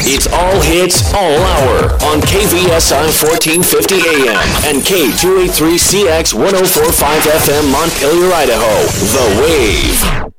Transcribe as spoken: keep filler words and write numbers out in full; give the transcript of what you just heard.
It's all hits, all hour on K V S I fourteen fifty A M and K two eighty-three C X one oh four point five F M Montpelier, Idaho. The Wave.